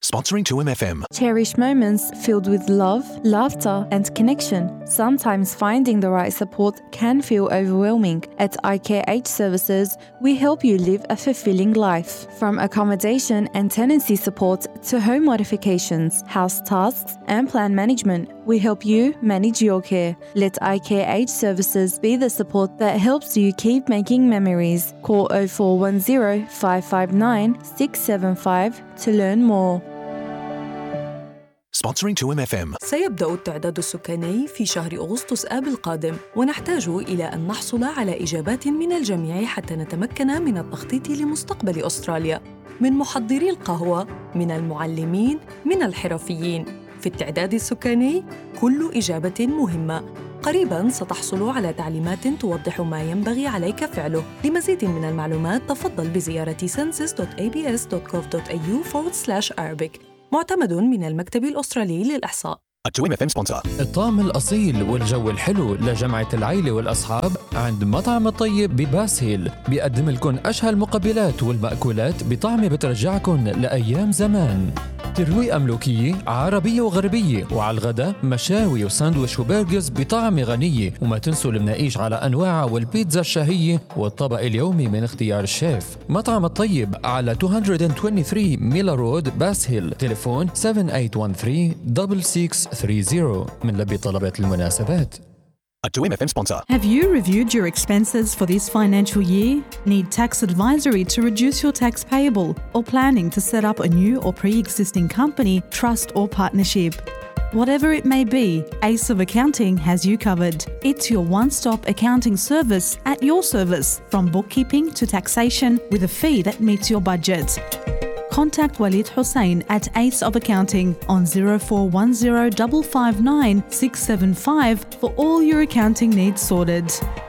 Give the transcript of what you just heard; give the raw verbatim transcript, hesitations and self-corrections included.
Sponsoring two M F M. Cherish moments filled with love, laughter, and connection. Sometimes finding the right support can feel overwhelming. At I Care Age Services, we help you live a fulfilling life. From accommodation and tenancy support to home modifications, house tasks, and plan management, we help you manage your care. Let I Care Age Services be the support that helps you keep making memories. Call oh four one oh, five five nine, six seven five to learn more. Sponsoring two M F M. سيبدأ التعداد السكاني في شهر أغسطس آب القادم، ونحتاج إلى أن نحصل على إجابات من الجميع حتى نتمكن من التخطيط لمستقبل أستراليا، من محضري القهوة، من المعلمين، من الحرفيين. في التعداد السكاني كل إجابة مهمة. قريباً ستحصل على تعليمات توضح ما ينبغي عليك فعله. لمزيد من المعلومات تفضل بزيارة census dot a b s dot gov dot a u forward slash arabic. معتمد من المكتب الأسترالي للإحصاء. A two M F M sponsor. الطعم الأصيل والجو الحلو لجمعة العيلة والأصحاب عند مطعم الطيب بباس هيل. بيقدم لكم أشهى المقبلات والمأكولات بطعم بترجعكم لأيام زمان. ترويقة ملوكية عربية وغربية، وعلى الغداء مشاوي وساندويش وبرجرز بطعم غنية. وما تنسوا المناقيش على أنواع والبيتزا الشهية والطبق اليومي من اختيار الشيف. مطعم الطيب على two twenty-three ميلا رود باس هيل. تليفون seven eight one three six six three zero. من لبي طلبات المناسبات. A two M F M sponsor. Have you reviewed your expenses for this financial year? Need tax advisory to reduce your tax payable, or planning to set up a new or pre-existing company, trust or partnership? Whatever it may be, Ace of Accounting has you covered. It's your one-stop accounting service at your service, from bookkeeping to taxation, with a fee that meets your budget. Contact Walid Hussein at Ace of Accounting on oh four one oh, five five nine, six seven five for all your accounting needs sorted.